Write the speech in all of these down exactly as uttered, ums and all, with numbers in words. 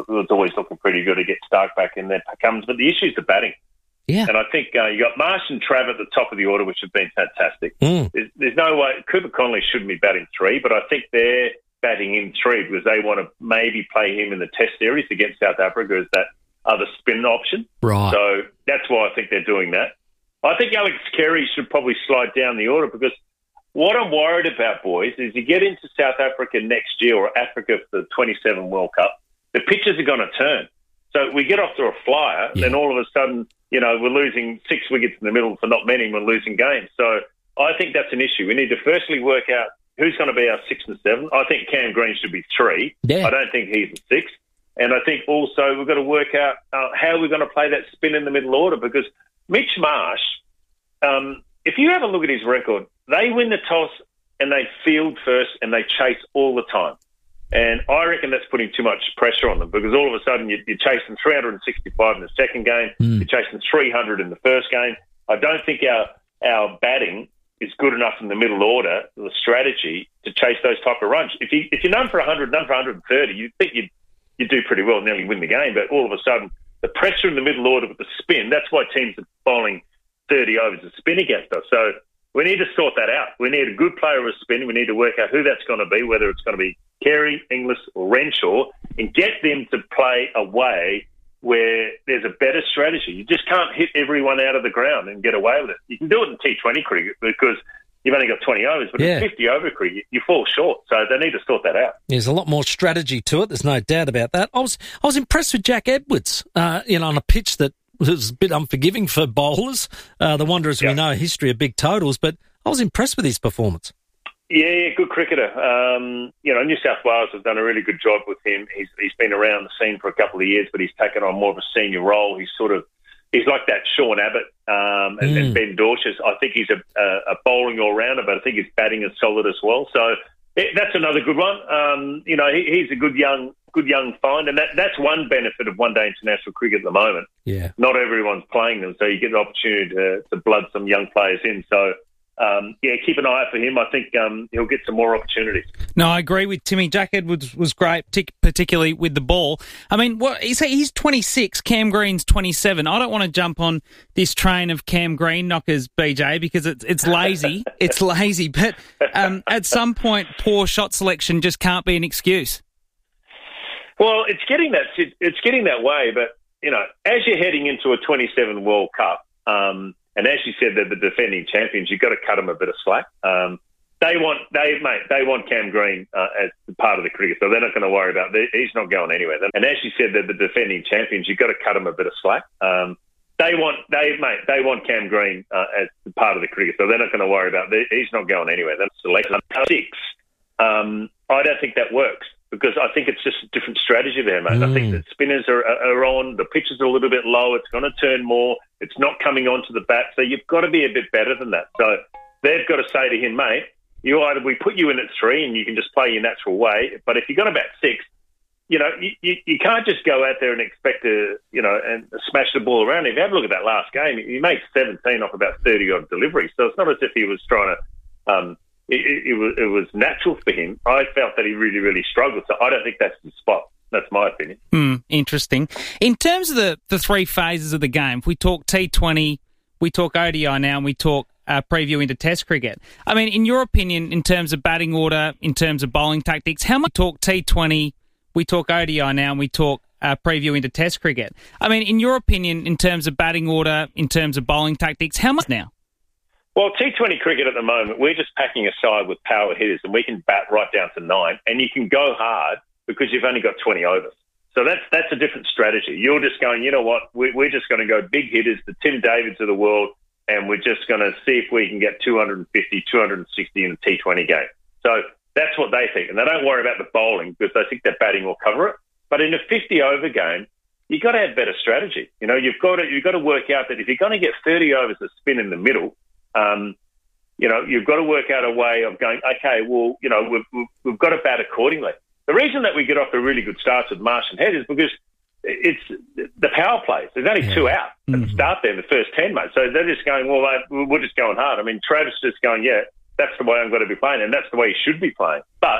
was always looking pretty good to get Stark back in there. Comes, but the issue is the batting. Yeah. And I think uh, you got Marsh and Trav at the top of the order, which have been fantastic. Mm. There's, there's no way Cooper Connolly shouldn't be batting three, but I think they're batting in three because they want to maybe play him in the Test series against South Africa as that other spin option. Right. So that's why I think they're doing that. I think Alex Carey should probably slide down the order because what I'm worried about, boys, is you get into South Africa next year or Africa for the twenty-seven World Cup, the pitches are going to turn. So we get off to a flyer, Yeah. then all of a sudden, you know, we're losing six wickets in the middle for not many, we're losing games. So I think that's an issue. We need to firstly work out who's going to be our six and seven. I think Cam Green should be three. Yeah. I don't think he's a six. And I think also we've got to work out uh, how we're going to play that spin in the middle order because Mitch Marsh, um, if you have a look at his record, they win the toss and they field first and they chase all the time. And I reckon that's putting too much pressure on them because all of a sudden you're, you're chasing three hundred sixty-five in the second game, mm. you're chasing three hundred in the first game. I don't think our our batting is good enough in the middle order, the strategy, to chase those type of runs. If, you, if you're none for one hundred, none for one hundred thirty, you'd think you'd, you'd do pretty well and nearly win the game. But all of a sudden, the pressure in the middle order with the spin, that's why teams are bowling thirty overs of spin against us. So we need to sort that out. We need a good player with spin. We need to work out who that's going to be, whether it's going to be Carey, Inglis or Renshaw, and get them to play a way where there's a better strategy. You just can't hit everyone out of the ground and get away with it. You can do it in T twenty cricket because you've only got twenty overs, but yeah. in fifty over cricket, you fall short. So they need to sort that out. There's a lot more strategy to it. There's no doubt about that. I was I was impressed with Jack Edwards, uh, you know, on a pitch that was a bit unforgiving for bowlers. Uh, the Wanderers, yeah. we know, history of big totals, but I was impressed with his performance. Yeah, yeah, good cricketer. Um, you know, New South Wales have done a really good job with him. He's he's been around the scene for a couple of years, but he's taken on more of a senior role. He's sort of he's like that Sean Abbott um, and, mm. and Ben Dorches. I think he's a, a, a bowling all rounder, but I think his batting is solid as well. So it, that's another good one. Um, you know, he, he's a good young good young find, and that, that's one benefit of one-day international cricket at the moment. Yeah, not everyone's playing them, so you get the opportunity to, to blood some young players in. So. Um, yeah, keep an eye out for him. I think um, he'll get some more opportunities. No, I agree with Timmy. Jack Edwards was great, particularly with the ball. I mean, what he's, he's twenty-six, Cam Green's twenty-seven. I don't want to jump on this train of Cam Green knockers, B J, because it's it's lazy. it's lazy. But um, at some point, poor shot selection just can't be an excuse. Well, it's getting that it's getting that way. But, you know, as you're heading into a twenty-seven World Cup, um, and as you said, they're the defending champions. You've got to cut them a bit of slack. Um, they want, they mate, they want Cam Green uh, as part of the cricket, so they're not going to worry about. He's not going anywhere. And as you said, they're the defending champions. You've got to cut them a bit of slack. Um, they want, they mate, they want Cam Green uh, as part of the cricket, so they're not going to worry about. He's not going anywhere. That's selection six. Um, I don't think that works. Because I think it's just a different strategy there, mate. Mm. I think that spinners are, are on, the pitches are a little bit low, it's going to turn more, it's not coming onto the bat, so you've got to be a bit better than that. So they've got to say to him, mate, you either we put you in at three and you can just play your natural way, but if you're going to bat six, you know, you, you, you can't just go out there and expect to, you know, and smash the ball around. If you have a look at that last game, he made seventeen off about thirty odd deliveries, so it's not as if he was trying to... Um, It, it, it, was, it was natural for him. I felt that he really, really struggled. So I don't think that's the spot. That's my opinion. Mm, interesting. In terms of the, the three phases of the game, if we talk T twenty, we talk O D I now, and we talk uh, preview into Test cricket. I mean, in your opinion, in terms of batting order, in terms of bowling tactics, how much talk T twenty, we talk O D I now, and we talk uh, preview into Test cricket. I mean, in your opinion, in terms of batting order, in terms of bowling tactics, how much now? Well, T twenty cricket at the moment, we're just packing a side with power hitters and we can bat right down to nine and you can go hard because you've only got twenty overs. So that's that's a different strategy. You're just going, you know what, we, we're just going to go big hitters, the Tim Davids of the world, and we're just going to see if we can get two fifty, two sixty in a T twenty game. So that's what they think. And they don't worry about the bowling because they think that batting will cover it. But in a fifty-over game, you've got to have better strategy. You know, you've got to, you've got to work out that if you're going to get thirty overs of spin in the middle, Um, you know, you've got to work out a way of going, okay, well, you know, we've, we've, we've got to bat accordingly. The reason that we get off to really good starts with Marsh and Head is because it's the power plays. There's only two out at mm-hmm. the start there in the first ten, mate. So they're just going, well, we're just going hard. I mean, Travis just going, yeah, that's the way I'm going to be playing, and that's the way he should be playing. But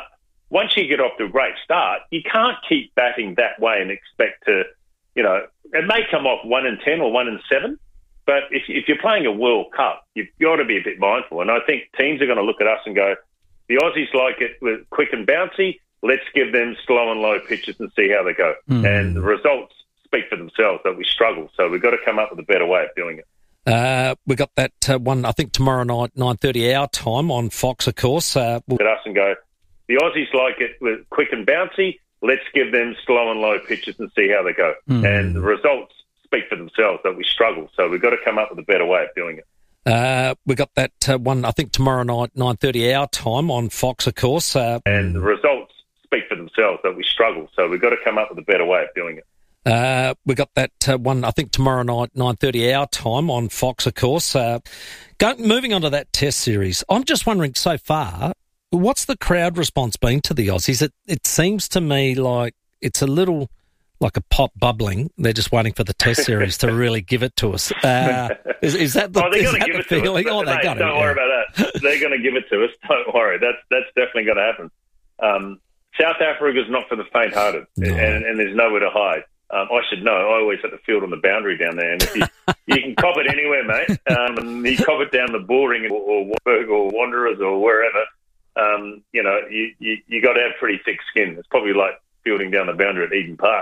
once you get off to a great start, you can't keep batting that way and expect to, you know, it may come off one in ten or one in seven, but if, if you're playing a World Cup, you've got to be a bit mindful. And I think teams are going to look at us and go, the Aussies like it with quick and bouncy. Let's give them slow and low pitches and see how they go. Mm. And the results speak for themselves that we struggle. So we've got to come up with a better way of doing it. Uh, we got that uh, one, I think, tomorrow night, nine thirty our time on Fox, of course. Uh, we'll... Look at us and go, the Aussies like it with quick and bouncy. Let's give them slow and low pitches and see how they go. Mm. And the results speak for themselves that we struggle. So we've got to come up with a better way of doing it. Uh, we got that uh, one, I think, tomorrow night, nine thirty our time on Fox, of course. Uh, and the results speak for themselves that we struggle. So we've got to come up with a better way of doing it. Uh, we got that uh, one, I think, tomorrow night, nine thirty our time on Fox, of course. Uh, go, moving on to that Test series, I'm just wondering, so far, what's the crowd response been to the Aussies? It, it seems to me like it's a little like a pot bubbling. They're just waiting for the Test series to really give it to us. Uh, is, is that the, oh, they're is going to that give the it to feeling? us. Oh, they mate, got don't it, worry yeah. about that. They're going to give it to us. Don't worry. That's that's definitely going to happen. Um, South Africa's not for the faint-hearted, no. and, and there's nowhere to hide. Um, I should know. I always had the field on the boundary down there, and if you, you can cop it anywhere, mate. Um, you cop it down the Bullring or, or Warburg or Wanderers or wherever. Um, you know, you you, you got to have pretty thick skin. It's probably like fielding down the boundary at Eden Park.